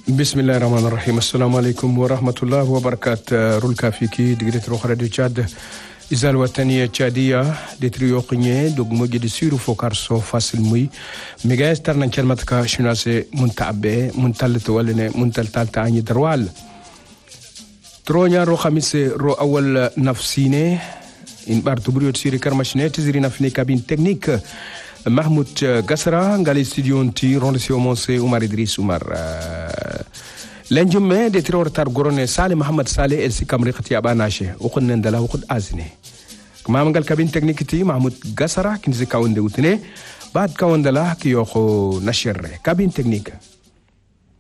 بسم الله الرحمن الرحيم. السلام عليكم ورحمة الله وبركاته. رول كافيكي دقيقة روح راديو تشاد إزال الوطنية تشادية دتريو قنية دوغ موجي دي سيرو فوكارسو فاصل موي ميغايز ترنا كلمتك شناسي منتعبه منتلت ولنا منتلتال تاني دروال ترونيا رو خميس رو أول نفسيني إن بارتبريو تسيري كرمشنة تزيري نفني كابين تكنيك محمود قسرة قال استديون تي روندسيو موسي عمر إدريس عمر لنجمة دي ترور تارغوروني سالي محمد سالي السي كامريقتي أباناشي وقد نندلا وقد آزني كما قال كابين تكنيك تي محمود قسرة كنزي كاوندي وتني بعد كاوندلا كيوخو نشر كابين تكنيك